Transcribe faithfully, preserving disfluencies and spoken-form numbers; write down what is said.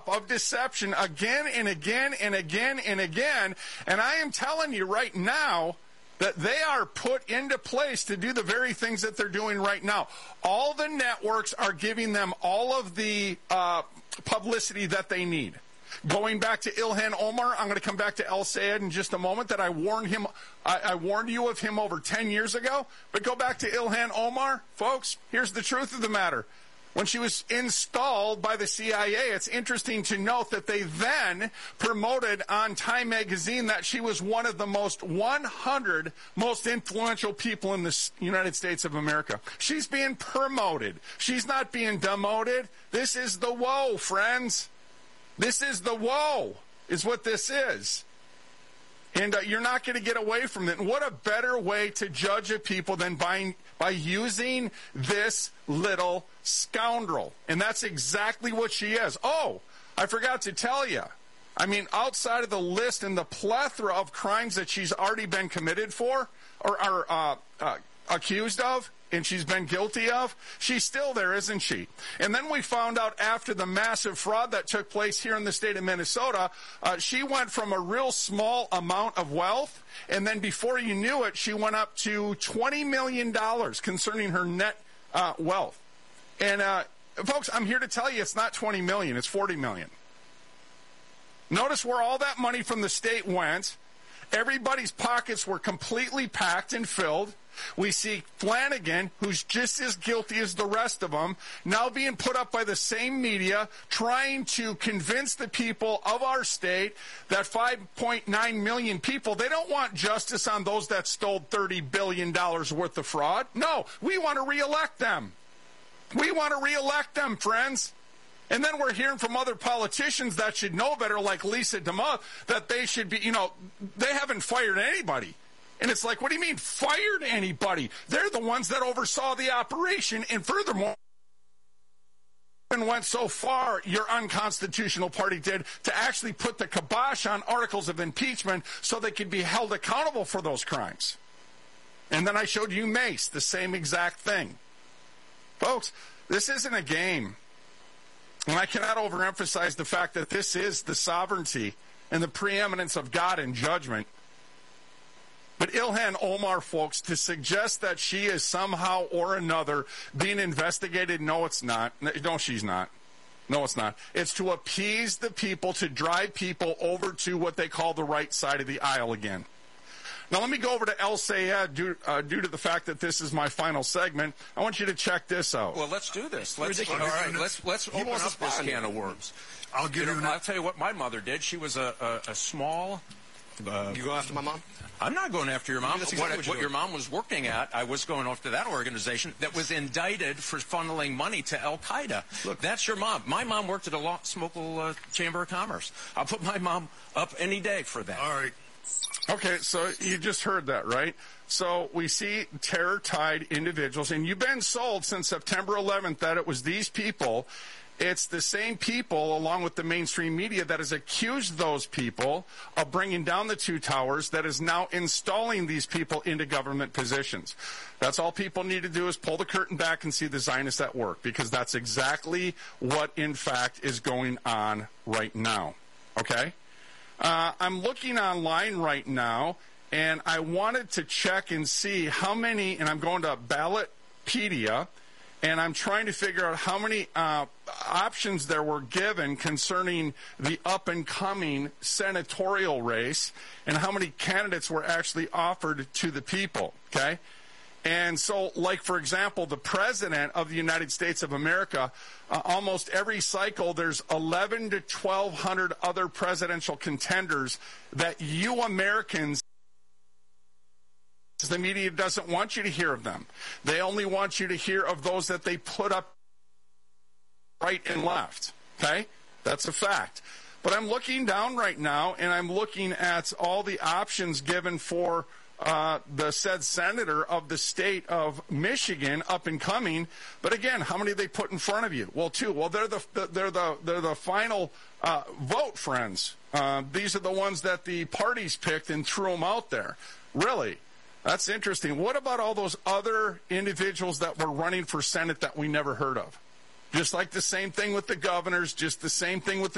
of deception again and again and again and again. And I am telling you right now that they are put into place to do the very things that they're doing right now. All the networks are giving them all of the uh, publicity that they need. Going back to Ilhan Omar, I'm going to come back to El Sayed in just a moment. That I warned him, I, I warned you of him over ten years ago. But go back to Ilhan Omar, folks. Here's the truth of the matter. When she was installed by the C I A, it's interesting to note that they then promoted on Time magazine that she was one of the most one hundred most influential people in the United States of America. She's being promoted. She's not being demoted. This is the woe, friends. This is the woe, is what this is. And uh, you're not going to get away from it. And what a better way to judge a people than by, by using this little scoundrel. And that's exactly what she is. Oh, I forgot to tell you. I mean, outside of the list and the plethora of crimes that she's already been committed for or are uh, uh, accused of, and she's been guilty of, she's still there, isn't she? And then we found out after the massive fraud that took place here in the state of Minnesota, uh, she went from a real small amount of wealth, and then before you knew it, she went up to twenty million dollars concerning her net uh, wealth. And, uh, folks, I'm here to tell you it's not twenty million dollars, it's forty million dollars. Notice where all that money from the state went. Everybody's pockets were completely packed and filled. We see Flanagan, who's just as guilty as the rest of them, now being put up by the same media, trying to convince the people of our state that five point nine million people, they don't want justice on those that stole thirty billion dollars worth of fraud. No, we want to reelect them. We want to reelect them, friends. And then we're hearing from other politicians that should know better, like Lisa DeMuth, that they should be, you know, they haven't fired anybody. And it's like, what do you mean, fired anybody? They're the ones that oversaw the operation. And furthermore, and went so far, your unconstitutional party did, to actually put the kibosh on articles of impeachment so they could be held accountable for those crimes. And then I showed you Mace, the same exact thing. Folks, this isn't a game. And I cannot overemphasize the fact that this is the sovereignty and the preeminence of God in judgment. But Ilhan Omar, folks, to suggest that she is somehow or another being investigated, no, it's not. No, she's not. No, it's not. It's to appease the people, to drive people over to what they call the right side of the aisle again. Now, let me go over to El Sayed due, uh, due to the fact that this is my final segment. I want you to check this out. Well, let's do this. Let's, all right, let's, let's open up this can of worms. I'll give you, you know, I'll tell you what my mother did. She was a, a, a small... Uh, you go after my mom? I'm not going after your mom. Exactly what what, what your mom was working at, I was going after that organization that was indicted for funneling money to Al-Qaeda. Look, that's your mom. My mom worked at a law, Smokel uh, Chamber of Commerce. I'll put my mom up any day for that. All right. Okay, so you just heard that, right? So we see terror-tied individuals, and you've been sold since September eleventh that it was these people. It's the same people, along with the mainstream media, that has accused those people of bringing down the two towers, that is now installing these people into government positions. That's all people need to do, is pull the curtain back and see the Zionists at work, because that's exactly what, in fact, is going on right now. Okay? Uh, I'm looking online right now, and I wanted to check and see how many, and I'm going to Ballotpedia, and I'm trying to figure out how many uh, options there were given concerning the up-and-coming senatorial race and how many candidates were actually offered to the people, okay? And so, like, for example, the President of the United States of America, uh, almost every cycle there's eleven to twelve hundred other presidential contenders that you Americans, the media doesn't want you to hear of them. They only want you to hear of those that they put up right and left, okay? That's a fact. But I'm looking down right now, and I'm looking at all the options given for uh, the said senator of the state of Michigan, up and coming. But again, how many they put in front of you? Well, two. Well, they're the they're the they're the final uh, vote, friends. Uh, these are the ones that the parties picked and threw them out there. Really? That's interesting. What about all those other individuals that were running for Senate that we never heard of? Just like the same thing with the governors, just the same thing with the